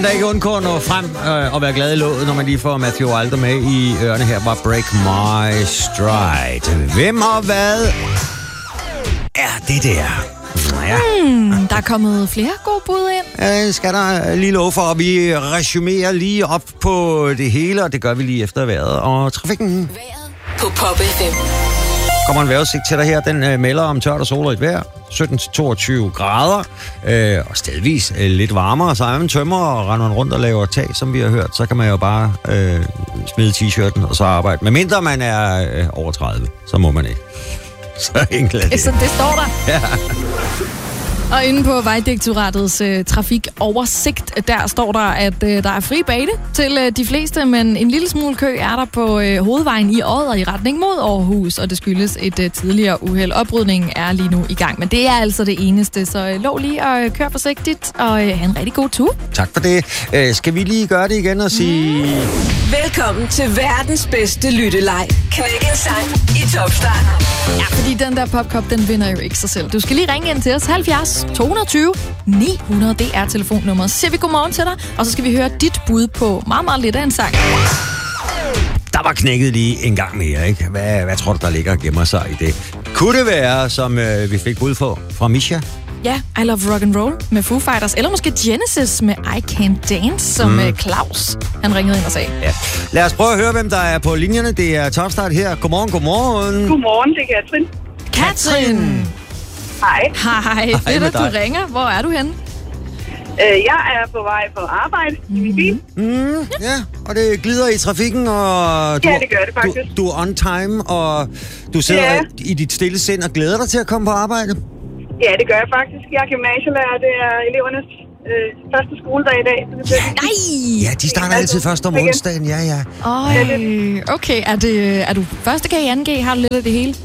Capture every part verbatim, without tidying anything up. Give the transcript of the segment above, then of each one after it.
Der ikke undgå at nå frem øh, og være glad i låget, når man lige får Matthew Wilder med i ørerne her, var Break My Stride. Hvem og hvad er det der? Ja. Hmm, der er kommet flere gode bud ind. Ja, det skal der lige love for, og vi resumerer lige op på det hele, og det gør vi lige efter vejret og trafikken. På Pop F M. Kommer en vejrudsigt til dig her. Den øh, melder om tørt og solrigt vejr. sytten til toogtyve grader. Øh, og stedvis øh, lidt varmere. Så er man tømmer og render man rundt og laver tag, som vi har hørt. Så kan man jo bare øh, smide t-shirten og så arbejde. Men mindre man er øh, over tredive, så må man ikke. Så enkelt er det. Så det står der. Ja. Og inde på Vejdirektoratets øh, trafikoversigt, der står der, at øh, der er fri bane til øh, de fleste, men en lille smule kø er der på øh, hovedvejen i Odder i retning mod Aarhus, og det skyldes et øh, tidligere uheld. Oprydningen er lige nu i gang, men det er altså det eneste, så øh, lov lige at øh, køre forsigtigt og øh, have en rigtig god tur. Tak for det. Øh, skal vi lige gøre det igen og sige... Mm. Velkommen til verdens bedste lytteleg. Knæk en sang i Topstart. Ja, fordi den der popkop, den vinder jo ikke sig selv. Du skal lige ringe ind til os. halvfjerds to tyve ni hundrede, det er telefonnummeret. Så siger vi godmorgen til dig, og så skal vi høre dit bud på meget, meget lidt af en sang. Der var knækket lige en gang mere, ikke? Hvad, hvad tror du, der ligger og gemmer sig i det? Kunne det være, som øh, vi fik bud på fra Misha? Ja, I Love Rock and Roll med Foo Fighters, eller måske Genesis med I Can't Dance, som mm. Claus, han ringede ind og sagde. Ja. Lad os prøve at høre, hvem der er på linjerne. Det er Topstart her. Godmorgen, godmorgen. Godmorgen, det er Katrin. Katrin! Hej. Hej, fedt at du ringer. Hvor er du henne? Øh, jeg er på vej på arbejde mm. i min bil. Mm, ja, og det glider i trafikken, og du, ja, det gør det faktisk. Du, du er on time, og du sidder ja. i dit stille sind og glæder dig til at komme på arbejde. Ja, det gør jeg faktisk. Jeg er gymnasielærer, det er elevernes øh, første skoledag i dag. Så det bliver... Nej! Ja, de starter altid først om onsdagen, ja, ja. Øj, okay. Er, det, er du første G, anden G? Har du lidt af det hele?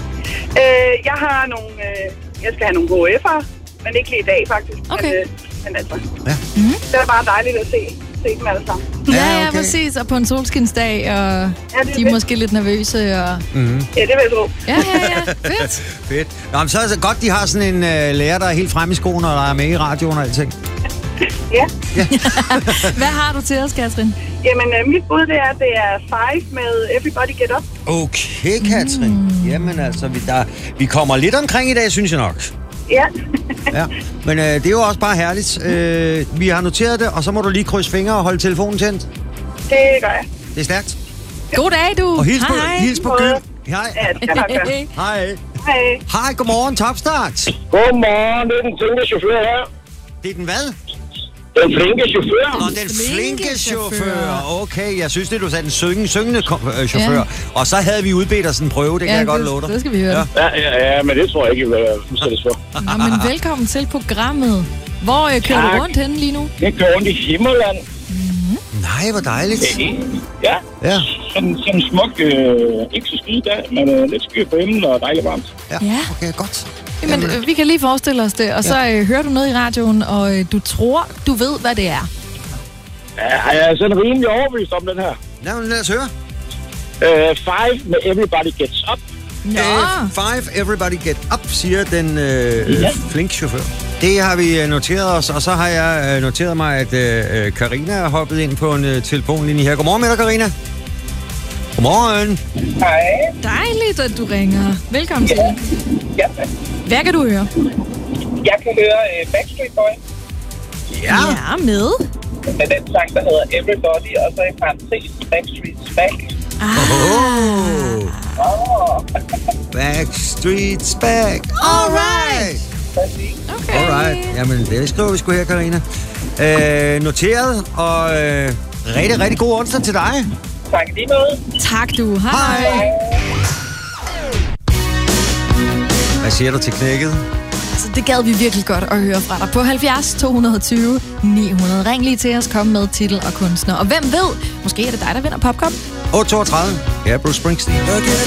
Øh, jeg har nogle... Øh, jeg skal have nogle gode F'er, men ikke lige i dag, faktisk. Okay. Men, øh, men altså, ja. mm-hmm. det er bare dejligt at se, se dem alle sammen. Ja, ja, okay. Præcis. Og på en solskinsdag, og ja, de er fedt. Måske lidt nervøse. Og... Mm-hmm. Ja, det vil jeg tro. Ja, ja, ja. Fedt. Fedt. Nå, men så er det godt, de har sådan en øh, lærer, der er helt fremme i skoene, og der er med i radioen og alting. Ja. ja. Hvad har du til os, Katrin? Jamen, øh, mit bud det er, det er Five med Everybody Get Up. Okay, Katrin. Mm. Jamen altså, vi, der, vi kommer lidt omkring i dag, synes jeg nok. Ja. ja. Men øh, det er jo også bare herligt. Øh, vi har noteret det, og så må du lige krydse fingre og holde telefonen tændt. Det gør jeg. Det er stærkt. God dag, du. Og hils hej, på, hej. hils på Gyld. Hej. Ja, det skal jeg gøre. Hej. Hej. Hej, godmorgen, Topstart. Godmorgen, det er den flinke chauffør her. Det er den hvad? Den flinke chauffør. Nå, den flinke chauffør. Okay, jeg synes det, du sagde den syngende, syngende chauffør. Ja. Og så havde vi udbedt os en prøve, det kan ja, jeg godt det, love dig. det skal vi høre. Ja, ja, ja, men det tror jeg ikke, hvad jeg udsættes for. Nå, men velkommen til programmet. Hvor øh, kører tak. du rundt henne lige nu? Jeg kører rundt i Himmerland. Mm-hmm. Nej, hvor dejligt. Ja, ja. Sådan, sådan en smuk, øh, ikke så skide dag, men øh, lidt skyr på himlen og dejligt varmt. Ja, ja. Okay, godt. Jamen, øh, vi kan lige forestille os det, og så øh, hører du noget i radioen, og øh, du tror, du ved, hvad det er. Ja, jeg er sådan rimelig overbevist om den her. Jamen, lad os høre. Uh, five med Everybody Gets Up. Ja. Uh, five, Everybody Get Up, siger den øh, ja. flinke chauffør. Det har vi noteret os, og så har jeg noteret mig, at øh, Karina er hoppet ind på en øh, telefonlinje her. Godmorgen med dig, Karina. Godmorgen. Hej. Dejligt, at du ringer. Velkommen ja. til. Ja. Hvad kan du høre? Jeg kan høre uh, Backstreet Boys. Ja. Ja, med. Med den sang, der hedder Everybody, og så i parentes Backstreet's Back. Ah. Oh. Oh. Backstreet's Back. All right. Okay. All right. Jamen, det skriver vi sgu her, Karina. Øh, noteret, og øh, rigtig, rigtig god onsdag til dig. Tak lige noget. Tak du. Hej. Hej. Hvad siger du til knækket? Altså, det gad vi virkelig godt at høre fra dig på halvfjerds to tyve ni hundrede. Ring lige til os, kom med titel og kunstner. Og hvem ved, måske er det dig, der vinder Popcorn. otte toogtredive. Ja, Bruce Springsteen.